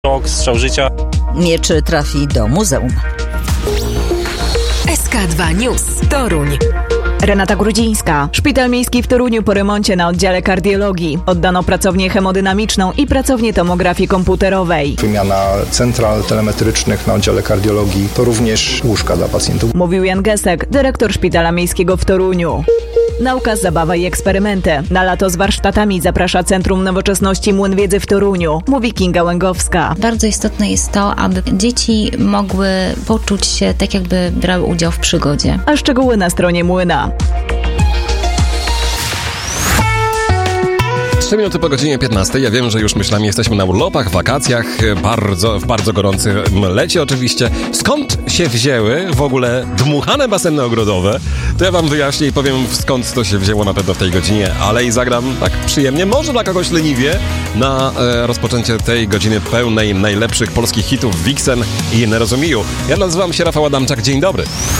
Rok, strzał życia. Mieczy trafi do muzeum. SK2 News Toruń. Renata Grudzińska. Szpital Miejski w Toruniu po remoncie na oddziale kardiologii. Oddano pracownię hemodynamiczną i pracownię tomografii komputerowej. Wymiana central telemetrycznych na oddziale kardiologii to również łóżka dla pacjentów. Mówił Jan Gesek, dyrektor Szpitala Miejskiego w Toruniu. Nauka, zabawa i eksperymenty. Na lato z warsztatami zaprasza Centrum Nowoczesności Młyn Wiedzy w Toruniu, mówi Kinga Łęgowska. Bardzo istotne jest to, aby dzieci mogły poczuć się tak, jakby brały udział w przygodzie. A szczegóły na stronie Młyna. 3 minuty po godzinie 15. Ja wiem, że już myślami jesteśmy na urlopach, wakacjach, w bardzo gorącym lecie oczywiście. Skąd się wzięły w ogóle dmuchane baseny ogrodowe? To ja wam wyjaśnię i powiem, skąd to się wzięło na pewno w tej godzinie, ale i zagram tak przyjemnie, może dla kogoś leniwie, na rozpoczęcie tej godziny pełnej najlepszych polskich hitów Vixen i Nerozumiju. Ja nazywam się Rafał Adamczak, dzień dobry.